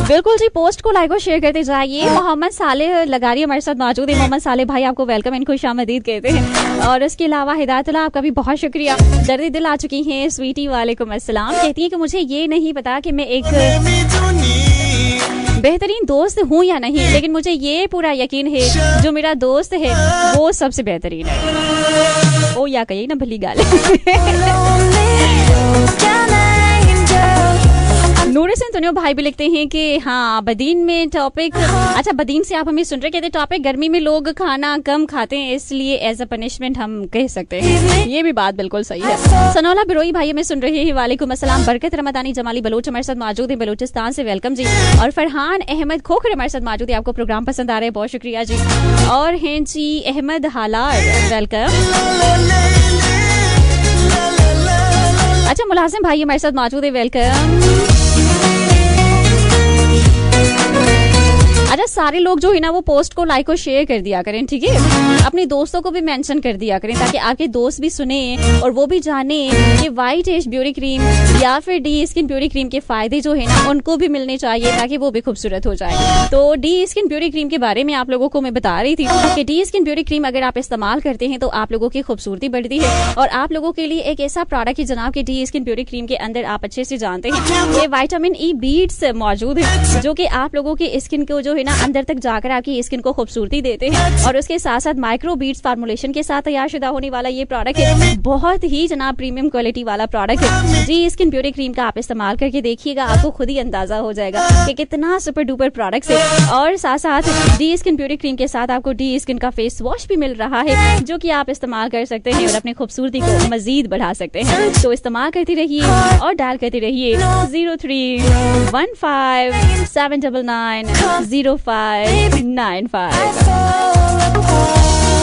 बिल्कुल जी, पोस्ट को लाइक और शेयर करते जाइए। मोहम्मद साले लगारी हमारे साथ मौजूद है। मोहम्मद साले भाई आपको वेलकम एंड खुशामदीद कहते हैं। और उसके अलावा हिदायतुल्लाह आपका भी बहुत शुक्रिया। दर्द दिल आ चुकी हैं स्वीटी, वालेकुम अस्सलाम। कहती है कि मुझे ये नहीं पता कि मैं एक बेहतरीन दोस्त हूँ या नहीं, लेकिन मुझे ये पूरा यकीन है जो मेरा दोस्त है वो सबसे बेहतरीन है। ओ या कहिए ना भली गाल। नूरसिन तुनियो भाई भी लिखते हैं कि हाँ बदीन में टॉपिक, अच्छा बदीन से आप हमें सुन रहे, कहते टॉपिक गर्मी में लोग खाना कम खाते हैं इसलिए एज अ पनिशमेंट हम कह सकते हैं। ये भी बात बिल्कुल सही है। सनौला बिरोई भाई हमें सुन रहे हैं, वालेकुम अस्सलाम। बरकत रमदानी जमाली बलोच हमारे साथ मौजूद है, बलोचिस्तान से वेलकम जी। और फरहान अहमद खोखर हमारे साथ मौजूद है, आपको प्रोग्राम पसंद आ रहा है, बहुत शुक्रिया जी। और हैं जी अहमद हालार, वेलकम। अच्छा मुलाजिम भाई हमारे साथ मौजूद है, वेलकम। अच्छा सारे लोग जो है ना वो पोस्ट को लाइक और शेयर कर दिया करें, ठीक है। अपने दोस्तों को भी मेंशन कर दिया करें ताकि आपके दोस्त भी सुने और वो भी जाने कि वाइट एज ब्यूटी क्रीम या फिर डी स्किन ब्यूटी क्रीम के फायदे जो है ना उनको भी मिलने चाहिए ताकि वो भी खूबसूरत हो जाए। तो डी स्किन ब्यूटी क्रीम के बारे में आप लोगों को मैं बता रही थी कि डी स्किन ब्यूटी क्रीम अगर आप इस्तेमाल करते हैं तो आप लोगों की खूबसूरती बढ़ती है। और आप लोगों के लिए एक ऐसा प्रोडक्ट है जनाब की डी स्किन ब्यूटी क्रीम के अंदर आप अच्छे से जानते हैं ये विटामिन ई बीड्स मौजूद है जो कि आप लोगों की स्किन को जो है ना अंदर तक जाकर आपकी स्किन को खूबसूरती देते हैं। और उसके साथ साथ माइक्रो बीड्स फार्मूलेशन के साथ तैयार शुदा होने वाला ये प्रोडक्ट है, बहुत ही जनाब प्रीमियम क्वालिटी वाला प्रोडक्ट है। डी स्किन ब्यूटी क्रीम का आप इस्तेमाल करके देखिएगा, आपको खुद ही अंदाजा हो जाएगा कि कितना सुपर डुपर प्रोडक्ट है। और साथ साथ डी स्किन ब्यूटी क्रीम के साथ आपको डी स्किन का फेस वॉश भी मिल रहा है जो कि आप इस्तेमाल कर सकते हैं और अपनी खूबसूरती को मजीद बढ़ा सकते हैं। तो इस्तेमाल करते रहिए और डायल करते रहिए 0315790595।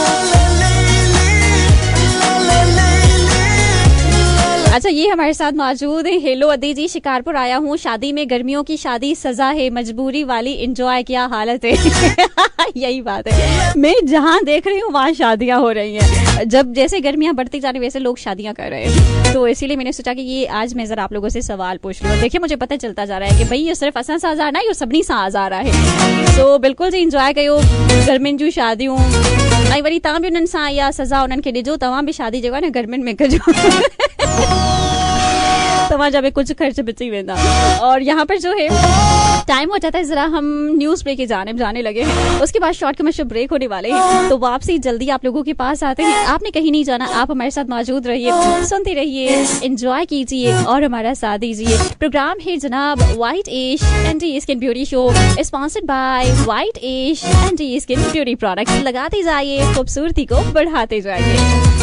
अच्छा ये हमारे साथ मौजूद है, हेलो अदी जी, शिकारपुर आया हूँ, शादी में, गर्मियों की शादी सजा है, मजबूरी वाली एंजॉय, क्या हालत है। यही बात है, मैं जहाँ देख रही हूँ वहाँ शादियाँ हो रही हैं। जब जैसे गर्मियाँ बढ़ती जा रही वैसे लोग शादियाँ कर रहे हैं, तो इसीलिए मैंने सोचा कि ये आज मैं जरा आप लोगों से सवाल पूछ लूँ। देखिए मुझे पता चलता जा रहा है कि भाई ये सिर्फ असां साजार ना, ये सबनी साजार है। तो बिल्कुल जी इंजॉय कयो गर्मियुनि जूं शादियूं, ऐं वरी तव्हां बि उन्हनि सां इहा सज़ा उन्हनि खे ॾिजो, तव्हां बि शादी जेको आहे न गर्मियुनि में कजो। तव्हांजा भी कुछ खर्च बची वेंदा। और यहाँ पर जो है टाइम हो जाता है, जरा हम न्यूज ब्रेक की जानिब जाने लगे हैं, उसके बाद शॉर्ट कमर्शियल ब्रेक होने वाले हैं, तो वापसी जल्दी आप लोगों के पास आते हैं। आपने कहीं नहीं जाना, आप हमारे साथ मौजूद रहिए, सुनते रहिए, एंजॉय कीजिए और हमारा साथ दीजिए। प्रोग्राम है जनाब white ash and D skin beauty show, sponsored by white ash and D skin beauty products. लगाते जाइए, खूबसूरती को बढ़ाते जाइए।